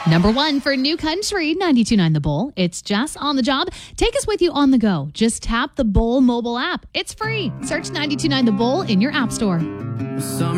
Number 1 for New Country, 92.9 The Bull. It's Jess on the job. Take us with you on the go. Just tap the Bull mobile app. It's free. Search 92.9 The Bull in your app store.